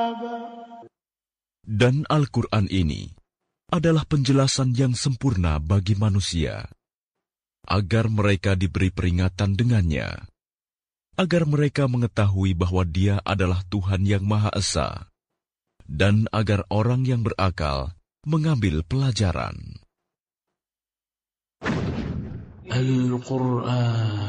Dan Al-Quran ini adalah penjelasan yang sempurna bagi manusia, agar mereka diberi peringatan dengannya, agar mereka mengetahui bahwa Dia adalah Tuhan yang Maha Esa, dan agar orang yang berakal mengambil pelajaran. Al-Quran